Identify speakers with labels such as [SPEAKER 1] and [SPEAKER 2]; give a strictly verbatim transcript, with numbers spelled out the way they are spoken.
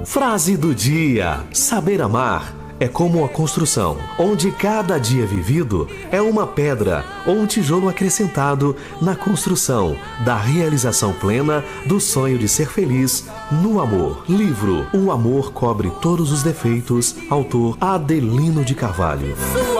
[SPEAKER 1] Frase do dia: saber amar é como uma construção, onde cada dia vivido é uma pedra ou um tijolo acrescentado na construção da realização plena do sonho de ser feliz no amor. Livro O Amor Cobre Todos os Defeitos, autor Adelino de Carvalho.